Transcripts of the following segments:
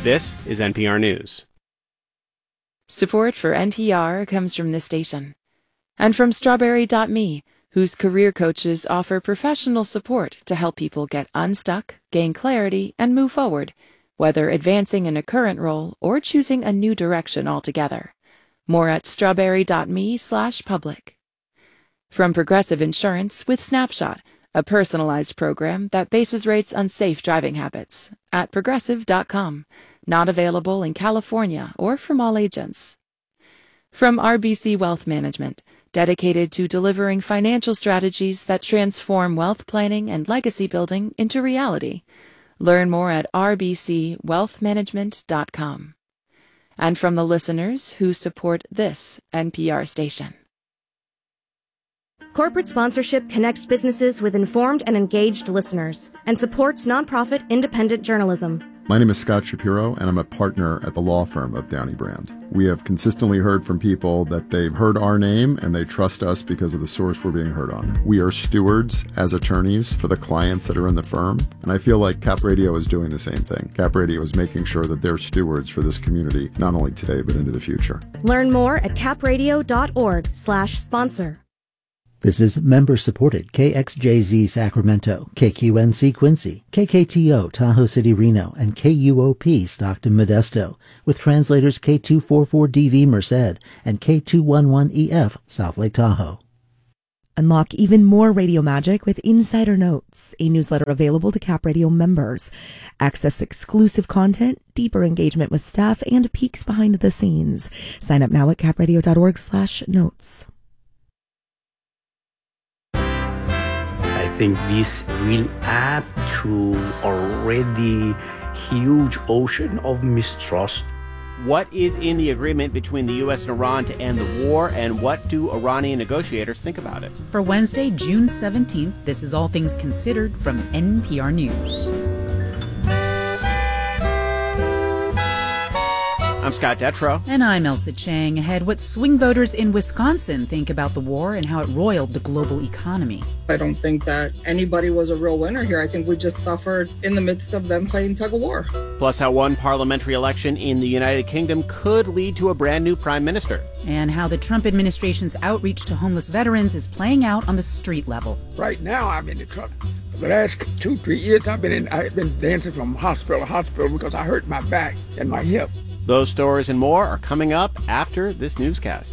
This is NPR News. Support for NPR comes from this station and from Strawberry.me, whose career coaches offer professional support to help people get unstuck, gain clarity, and move forward, whether advancing in a current role or choosing a new direction altogether. More at strawberry.me/public. From Progressive Insurance with Snapshot, a personalized program that bases rates on safe driving habits, at progressive.com. Not available in California or from all agents. From RBC Wealth Management, dedicated to delivering financial strategies that transform wealth planning and legacy building into reality. Learn more at rbcwealthmanagement.com. And from the listeners who support this NPR station. Corporate sponsorship connects businesses with informed and engaged listeners and supports nonprofit independent journalism. My name is Scott Shapiro, and I'm a partner at the law firm of Downey Brand. We have consistently heard from people that they've heard our name and they trust us because of the source we're being heard on. We are stewards as attorneys for the clients that are in the firm, and I feel like Cap Radio is doing the same thing. Cap Radio is making sure that they're stewards for this community, not only today, but into the future. Learn more at capradio.org/sponsor. This is member-supported KXJZ Sacramento, KQNC Quincy, KKTO Tahoe City Reno, and KUOP Stockton Modesto, with translators K244DV Merced and K211EF South Lake Tahoe. Unlock even more radio magic with Insider Notes, a newsletter available to Cap Radio members. Access exclusive content, deeper engagement with staff, and peeks behind the scenes. Sign up now at capradio.org/notes. I think this will add to already huge ocean of mistrust. What is in the agreement between the U.S. and Iran to end the war, and what do Iranian negotiators think about it? For Wednesday, June 17th, this is All Things Considered from NPR News. I'm Scott Detrow. And I'm Elsa Chang. Ahead, what swing voters in Wisconsin think about the war and how it roiled the global economy. I don't think that anybody was a real winner here. I think we just suffered in the midst of them playing tug of war. Plus, how one parliamentary election in the United Kingdom could lead to a brand new prime minister. And how the Trump administration's outreach to homeless veterans is playing out on the street level. Right now, I'm in the truck. The last 2-3 years, I've been dancing from hospital to hospital because I hurt my back and my hip. Those stories and more are coming up after this newscast.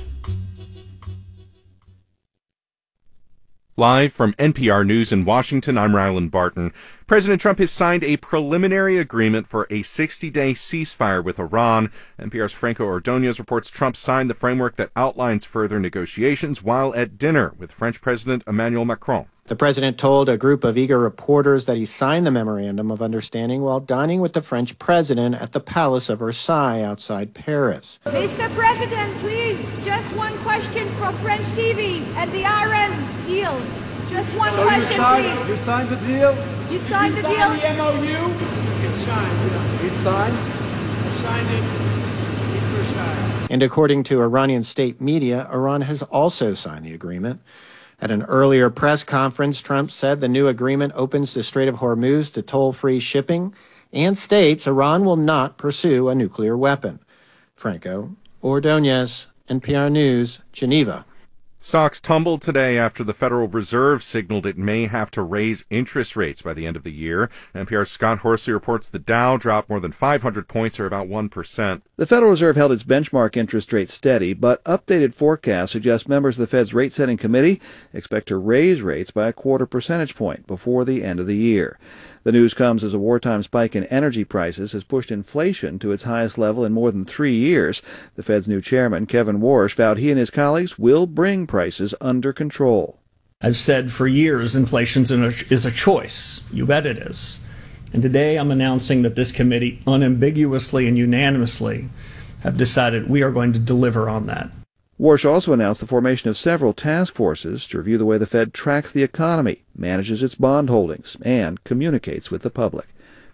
Live from NPR News in Washington, I'm Rylan Barton. President Trump has signed a preliminary agreement for a 60-day ceasefire with Iran. NPR's Franco Ordonez reports Trump signed the framework that outlines further negotiations while at dinner with French President Emmanuel Macron. The president told a group of eager reporters that he signed the memorandum of understanding while dining with the French president at the Palace of Versailles outside Paris. Mr. President, please, just one question from French TV and the RN deal. Just one question, please. You signed the deal? You signed the deal? You signed the MOU? It's signed. You signed? I signed it in Versailles. And according to Iranian state media, Iran has also signed the agreement. At an earlier press conference, Trump said the new agreement opens the Strait of Hormuz to toll-free shipping and states Iran will not pursue a nuclear weapon. Franco Ordonez, NPR News, Geneva. Stocks tumbled today after the Federal Reserve signaled it may have to raise interest rates by the end of the year. NPR's Scott Horsley reports the Dow dropped more than 500 points, or about 1%. The Federal Reserve held its benchmark interest rate steady, but updated forecasts suggest members of the Fed's rate-setting committee expect to raise rates by a 0.25 percentage point before the end of the year. The news comes as a wartime spike in energy prices has pushed inflation to its highest level in more than 3 years. The Fed's new chairman, Kevin Warsh, vowed he and his colleagues will bring prices under control. I've said for years inflation is a choice. You bet it is. And today I'm announcing that this committee unambiguously and unanimously have decided we are going to deliver on that. Warsh also announced the formation of several task forces to review the way the Fed tracks the economy, manages its bond holdings, and communicates with the public.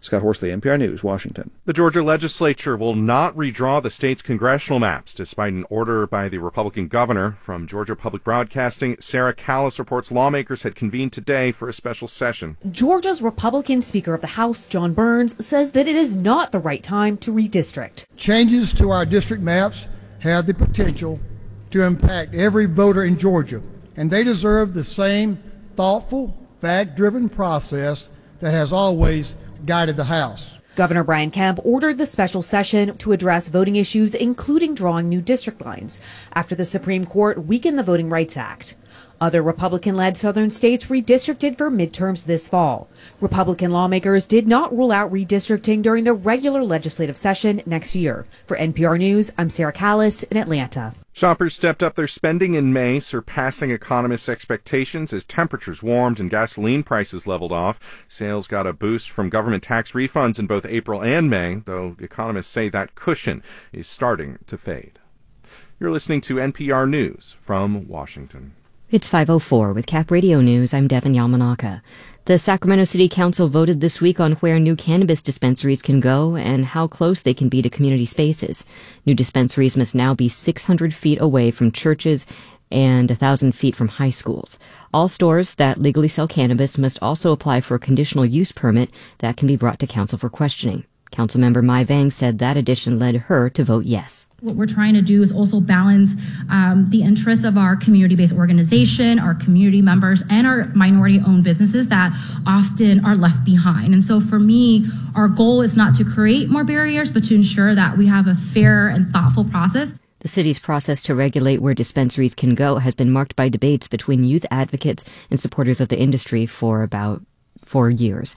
Scott Horsley, NPR News, Washington. The Georgia legislature will not redraw the state's congressional maps, despite an order by the Republican governor. From Georgia Public Broadcasting, Sarah Callis reports lawmakers had convened today for a special session. Georgia's Republican Speaker of the House, John Burns, says that it is not the right time to redistrict. Changes to our district maps have the potential to impact every voter in Georgia, and they deserve the same thoughtful, fact-driven process that has always guided the House. Governor Brian Kemp ordered the special session to address voting issues, including drawing new district lines, after the Supreme Court weakened the Voting Rights Act. Other Republican-led southern states redistricted for midterms this fall. Republican lawmakers did not rule out redistricting during the regular legislative session next year. For NPR News, I'm Sarah Callis in Atlanta. Shoppers stepped up their spending in May, surpassing economists' expectations as temperatures warmed and gasoline prices leveled off. Sales got a boost from government tax refunds in both April and May, though economists say that cushion is starting to fade. You're listening to NPR News from Washington. It's 5:04 with Cap Radio News. I'm Devin Yamanaka. The Sacramento City Council voted this week on where new cannabis dispensaries can go and how close they can be to community spaces. New dispensaries must now be 600 feet away from churches and 1,000 feet from high schools. All stores that legally sell cannabis must also apply for a conditional use permit that can be brought to council for questioning. Councilmember Mai Vang said that addition led her to vote yes. What we're trying to do is also balance the interests of our community-based organization, our community members, and our minority-owned businesses that often are left behind. And so for me, our goal is not to create more barriers, but to ensure that we have a fair and thoughtful process. The city's process to regulate where dispensaries can go has been marked by debates between youth advocates and supporters of the industry for about 4 years.